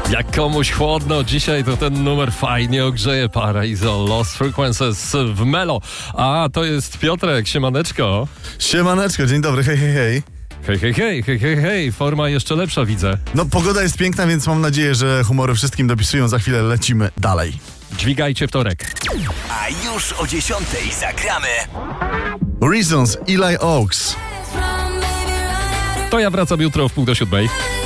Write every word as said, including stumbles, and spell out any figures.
Jak komuś chłodno dzisiaj, to ten numer fajnie ogrzeje. Paraiso, Lost Frequencies w Melo. A to jest Piotrek, siemaneczko. Siemaneczko, dzień dobry, hej, hej, hej. Hej, hej, hej, hej, hej, hej, forma jeszcze lepsza widzę. No pogoda jest piękna, więc mam nadzieję, że humory wszystkim dopisują. Za chwilę lecimy dalej. Dźwigajcie wtorek. A już o dziesiątej zagramy Reasons, Eli Oaks. To ja wracam jutro w pół do siódmej.